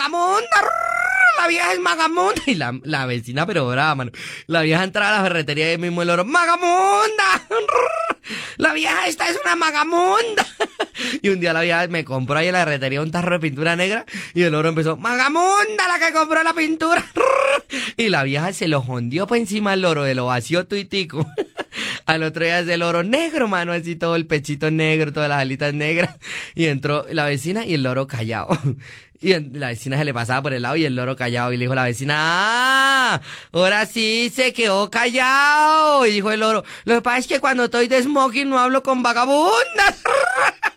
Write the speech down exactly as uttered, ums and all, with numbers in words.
magamunda, la vieja es magamunda. Y la, la vecina, pero brava, mano. La vieja entraba a la ferretería y ahí mismo el loro, magamunda, la vieja esta es una magamunda. Y un día la vieja me compró ahí en la ferretería un tarro de pintura negra y el loro empezó, magamunda, la que compró la pintura. Y la vieja se lo jondió por encima del loro, de lo vació tuitico. Al otro día es el loro negro, mano, así todo el pechito negro, todas las alitas negras. Y entró la vecina y el loro callado. Y la vecina se le pasaba por el lado y el loro callado. Y le dijo la vecina, ¡ah! Ahora sí se quedó callado. Y dijo el loro, lo que pasa es que cuando estoy de smoking no hablo con vagabundas.